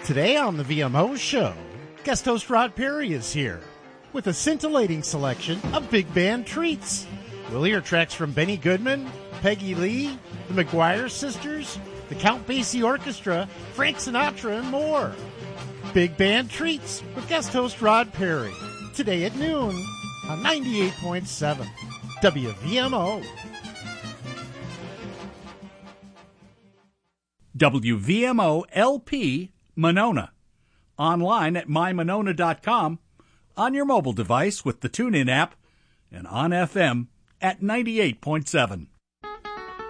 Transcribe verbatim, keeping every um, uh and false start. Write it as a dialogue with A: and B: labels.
A: Today on the V M O Show, guest host Rod Perry is here with a scintillating selection of big band treats. We'll hear tracks from Benny Goodman, Peggy Lee, the McGuire Sisters, the Count Basie Orchestra, Frank Sinatra, and more. Big band treats with guest host Rod Perry. Today at noon on ninety-eight point seven W V M O.
B: W V M O L P Monona. Online at my monona dot com, on your mobile device with the TuneIn app, and on F M at ninety-eight point seven.